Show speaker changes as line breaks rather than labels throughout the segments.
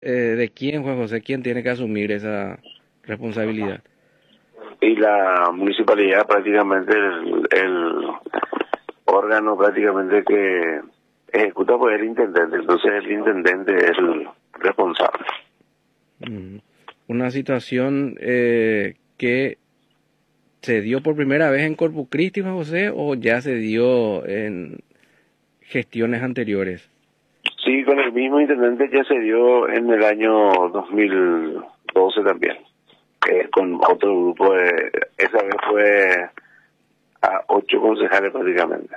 ¿De quién, Juan José? ¿Quién tiene que asumir esa responsabilidad?
Y la municipalidad prácticamente el órgano prácticamente que ejecuta pues el intendente, entonces el intendente es el responsable.
Una situación que se dio por primera vez en Corpus Christi, Juan José, o ya se dio en gestiones anteriores.
Sí, con el mismo intendente ya se dio en el año 2012 también, con otro grupo, esa vez fue a 8 concejales prácticamente.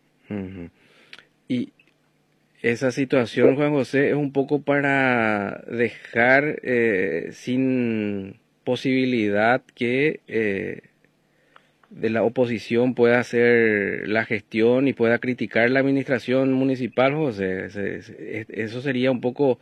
Y esa situación, Juan José, es un poco para dejar sin posibilidad que de la oposición pueda hacer la gestión y pueda criticar la administración municipal, José. Eso sería un poco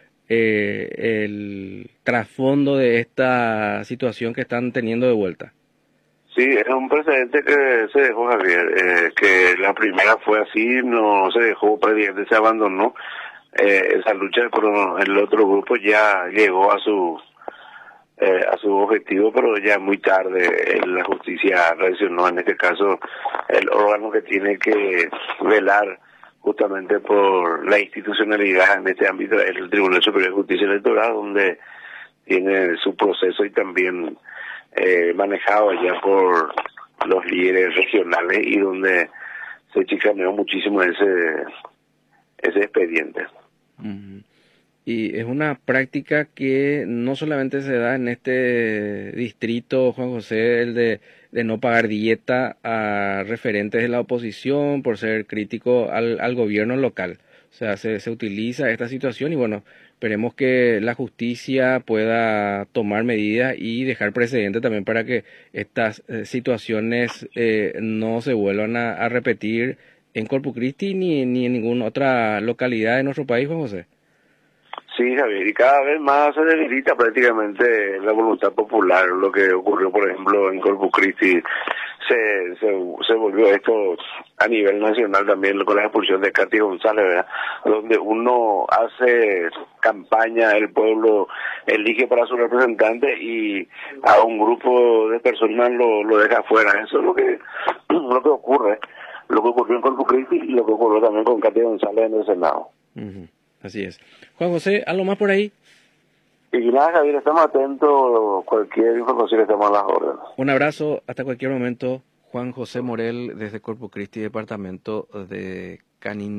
el trasfondo de esta situación que están teniendo de vuelta.
Sí, es un precedente que se dejó, Javier, que la primera fue así, no se dejó, prácticamente se abandonó esa lucha, pero el otro grupo ya llegó a su objetivo, pero ya muy tarde la justicia reaccionó, en este caso el órgano que tiene que velar justamente por la institucionalidad en este ámbito es el Tribunal Superior de Justicia Electoral, donde tiene su proceso y también manejado ya por los líderes regionales y donde se chicaneó muchísimo ese expediente.
Y es una práctica que no solamente se da en este distrito, Juan José, el de no pagar dieta a referentes de la oposición por ser crítico al gobierno local. O sea, se utiliza esta situación y bueno, esperemos que la justicia pueda tomar medidas y dejar precedente también para que estas situaciones no se vuelvan a repetir en Corpus Christi ni en ninguna otra localidad de nuestro país, Juan José.
Sí, Javier, y cada vez más se debilita prácticamente la voluntad popular. Lo que ocurrió, por ejemplo, en Corpus Christi, se volvió esto a nivel nacional también con la expulsión de Katy González, ¿verdad? Donde uno hace campaña, el pueblo elige para su representante y a un grupo de personas lo deja afuera. Eso es lo que ocurre, lo que ocurrió en Corpus Christi y lo que ocurrió también con Katy González en el Senado.
Así es. Juan José, ¿algo más por ahí?
Y nada, Javier, estamos atentos, cualquier información estamos a las órdenes.
Un abrazo, hasta cualquier momento. Juan José Morel, desde Corpus Christi, departamento de Canindeyú.